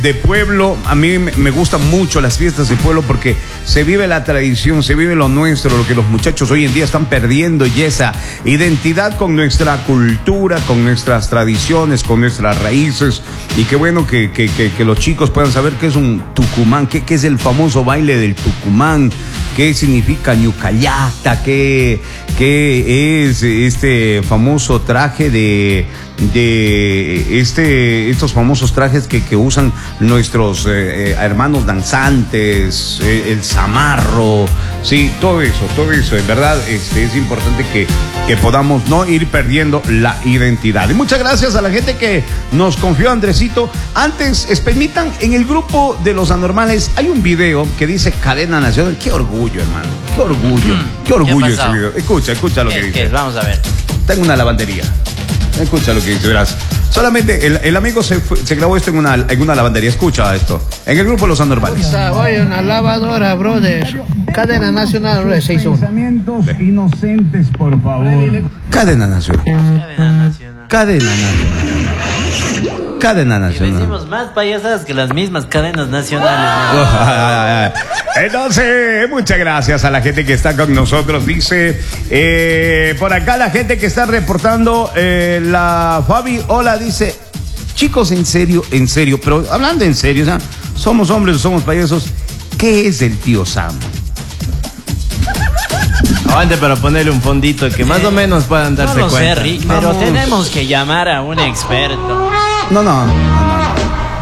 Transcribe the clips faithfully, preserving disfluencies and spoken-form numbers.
de pueblo. A mí me gustan mucho las fiestas de pueblo porque se vive la tradición, se vive lo nuestro, lo que los muchachos hoy en día están perdiendo, y esa identidad con nuestra cultura, con nuestras tradiciones, con nuestras raíces. Y qué bueno que, que, que, que los chicos puedan saber qué es un Tucumán, qué, qué es el famoso baile del Tucumán, qué significa ñucallata, qué, qué es este famoso traje de... de este estos famosos trajes que, que usan nuestros eh, hermanos danzantes, eh, el zamarro, sí, todo eso, todo eso, en verdad este, es importante que, que podamos no ir perdiendo la identidad. Y muchas gracias a la gente que nos confió, Andresito. Antes, es, permitan, en el grupo de los anormales hay un video que dice Cadena Nacional. Qué orgullo, hermano, qué orgullo, qué orgullo ese video. Escucha, escucha lo que dice. ¿Qué? Vamos a ver. Tengo una lavandería. Escucha lo que dice, verás. Solamente el, el amigo se, fue, se grabó esto en una, en una lavandería. Escucha esto. En el grupo de los anormales. Oye, una lavadora, brother. Cadena Nacional, seis seis uno. Pensamientos inocentes, por favor. Cadena Nacional. Cadena Nacional. Cadena Nacional. Cadena Y Nacional. decimos más payasadas que las mismas cadenas nacionales. Entonces, muchas gracias a la gente que está con nosotros. Dice, eh, por acá la gente que está reportando, eh, la Fabi, hola, dice, chicos, en serio, en serio, pero hablando en serio, ¿sabes? Somos hombres o somos payasos, ¿qué es el tío Sam? Aguante para ponerle un fondito que más o menos puedan darse No lo sé, cuenta. Rick, pero Vamos. tenemos que llamar a un experto. No, no, no, no, no.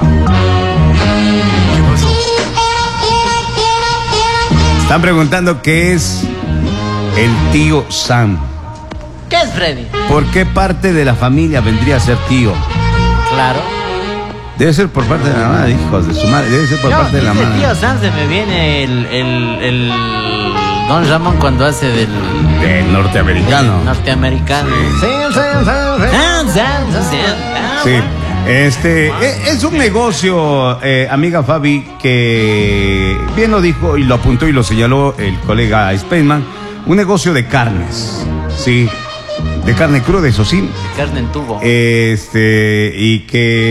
Están preguntando qué es el tío Sam. ¿Qué es, Freddy? ¿Por qué parte de la familia vendría a ser tío? Claro. Debe ser por parte de la mamá, hijos de su madre. Debe ser por Yo, parte de la dice mamá. tío Sam, se me viene el, el, el Don Ramón cuando hace del Del norteamericano. del norteamericano. Sí, sí, sí, Ah, Sam, Sam, ah, sí. Este e- es un negocio, eh, amiga Fabi, que bien lo dijo y lo apuntó y lo señaló el colega Spaceman. Un negocio de carnes, sí, de carne cruda, eso sí. Carne en tubo. Este, y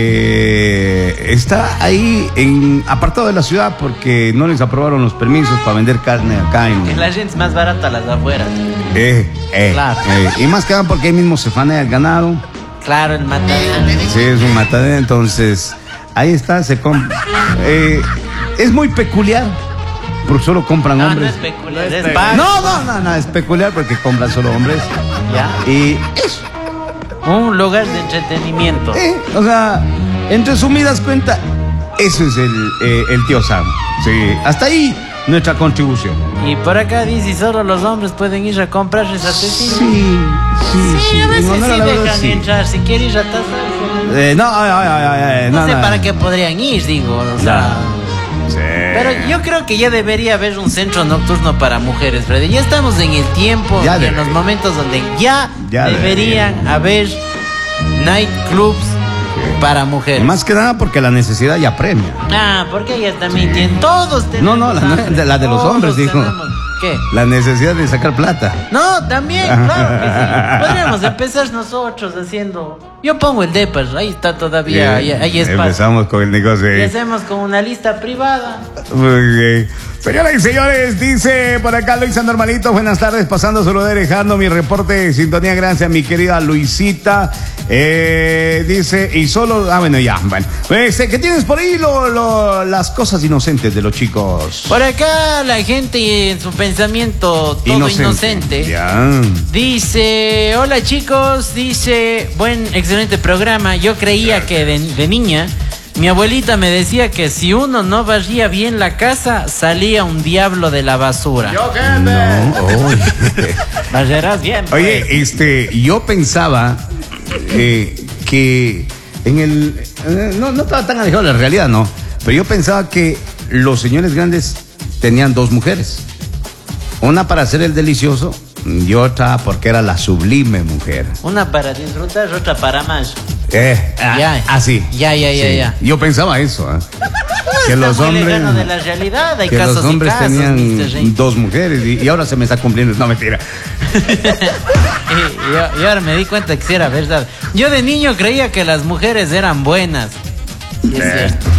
que está ahí en apartado de la ciudad porque no les aprobaron los permisos para vender carne acá en. Que la gente es más barata a las afueras. Eh, eh, Claro. eh, y más que nada porque ahí mismo se fanea el ganado. Claro, el matadero. Sí, es un matadero, entonces ahí está, se compra. Eh, es muy peculiar porque solo compran No, no hombres. es peculiar, es pago. No, no, no, no, es peculiar porque compran solo hombres. Ya. Y eso. Un lugar de entretenimiento. Eh, o sea, en resumidas cuentas, eso es el, eh, el tío Sam. Sí, hasta ahí nuestra contribución. Y por acá dice, solo los hombres pueden ir a comprar esas asesinos. Sí, sí, Sí, a veces En honor a sí la verdad, dejan sí. entrar. Si quiere ir a tasar, Eh, no, ay, ay, ay, ay, no, no, sé no. para qué podrían ir, digo. O sea, Sí. pero yo creo que ya debería haber un centro nocturno para mujeres, Freddy. Ya estamos en el tiempo Ya y en debería. los momentos donde ya, Ya deberían debería. haber nightclubs para mujeres. Más que nada porque la necesidad ya premia. Ah, porque ellas también tienen. Todos No, tenemos. no, la- hambre, la de los todos hombres, dijo. tenemos. ¿Qué? La necesidad de sacar plata. No, también, claro que sí. Podríamos empezar nosotros haciendo. Yo pongo el Depar, ahí está todavía, ahí, Bien, ahí espacio. empezamos con el negocio. Y hacemos con una lista privada. Muy bien. Señoras y señores, dice por acá Luisa Normalito, buenas tardes, pasando solo dejando mi reporte de sintonía, gracias mi querida Luisita. Eh, dice, y solo, ah bueno, ya, bueno. Este, ¿qué tienes por ahí? Lo, lo, las cosas inocentes de los chicos. Por acá la gente en su pensamiento todo inocente, Ya. dice, hola chicos, dice, buen, excelente programa. Yo creía que de, de niña mi abuelita me decía que si uno no barría bien la casa, salía un diablo de la basura. No, oye. Barrerás bien, pues. Oye, este, yo pensaba eh, que en el, eh, no, no estaba tan alejado de la realidad, no, pero yo pensaba que los señores grandes tenían dos mujeres, una para hacer el delicioso y otra porque era la sublime mujer. Una para disfrutar, otra para más. Eh, Ya. así. Ya, ya, ya, ya. Yo pensaba eso, ¿eh? que Está los muy hombres, lejano de la realidad, hay que casos los hombres y casos, tenían mister Rey. dos mujeres y, y ahora se me está cumpliendo, no mentira. y, yo- y ahora me di cuenta que sí era verdad. Yo de niño creía que las mujeres eran buenas. Y es Eh. cierto.